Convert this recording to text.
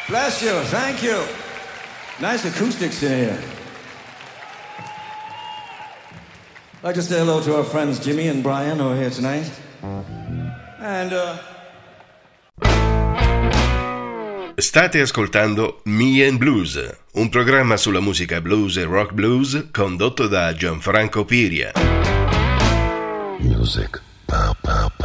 Bless you, thank you. Nice acoustics in here. I'd like to say hello to our friends Jimmy and Brian who are here tonight. And, State ascoltando Me and Blues, un programma sulla musica blues e rock blues condotto da Gianfranco Piria. Music. Pow, pow,